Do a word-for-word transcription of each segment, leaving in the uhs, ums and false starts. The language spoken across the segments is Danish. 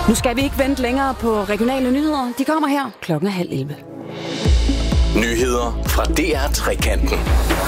Nu skal vi ikke vente længere på regionale nyheder. De kommer her klokken halv elleve. Nyheder fra D R Trekanten.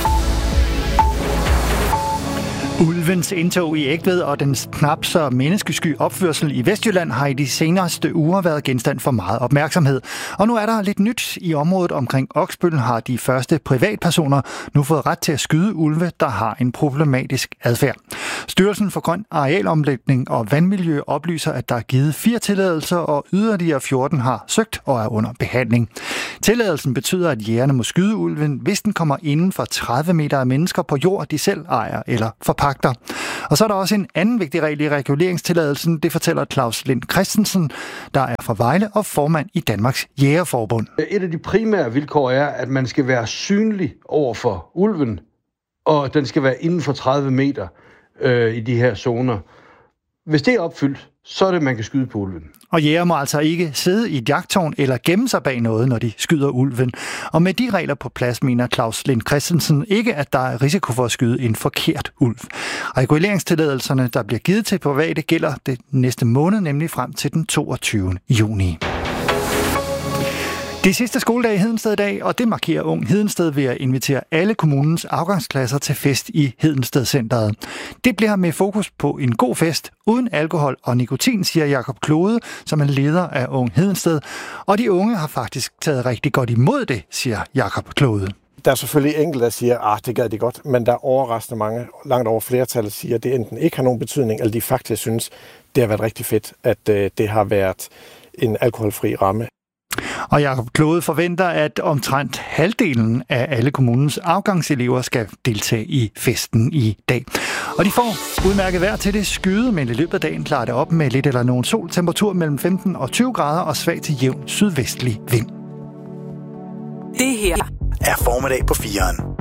Ulvens indtog i Egtved og den knap så menneskesky opførsel i Vestjylland har i de seneste uger været genstand for meget opmærksomhed. Og nu er der lidt nyt i området omkring Oksbøl, har de første privatpersoner nu fået ret til at skyde ulve, der har en problematisk adfærd. Styrelsen for Grøn Arealomlægning og Vandmiljø oplyser, at der er givet fire tilladelser, og yderligere fjorten har søgt og er under behandling. Tilladelsen betyder, at jægerne må skyde ulven, hvis den kommer inden for tredive meter af mennesker på jord, de selv ejer eller forpagter. Og så er der også en anden vigtig regel i reguleringstilladelsen, det fortæller Claus Lind Christensen, der er fra Vejle og formand i Danmarks Jægerforbund. Et af de primære vilkår er, at man skal være synlig over for ulven, og den skal være inden for tredive meter øh, i de her zoner. Hvis det er opfyldt, så er det, man kan skyde på ulven. Og jæger må altså ikke sidde i et jagttårn eller gemme sig bag noget, når de skyder ulven. Og med de regler på plads mener Claus Lind Christensen ikke, at der er risiko for at skyde en forkert ulv. Reguleringstilladelserne, der bliver givet til private, gælder det næste måned, nemlig frem til den toogtyvende juni. Det er sidste skoledag i Hedensted i dag, og det markerer Ung Hedensted ved at invitere alle kommunens afgangsklasser til fest i Hedensted Centeret. Det bliver med fokus på en god fest uden alkohol og nikotin, siger Jakob Klode, som er leder af Ung Hedensted. Og de unge har faktisk taget rigtig godt imod det, siger Jakob Klode. Der er selvfølgelig enkelte, der siger, at det gad de godt, men der er overraskende mange, langt over flertallet, siger, at det enten ikke har nogen betydning, eller de faktisk synes, det har været rigtig fedt, at det har været en alkoholfri ramme. Og Jakob Klode forventer, at omtrent halvdelen af alle kommunens afgangselever skal deltage i festen i dag. Og de får udmærket vejr til det skyde, men i løbet af dagen klarer det op med lidt eller nogen sol. Temperatur mellem femten og tyve grader og svag til jævn sydvestlig vind. Det her er Formiddag på fireren.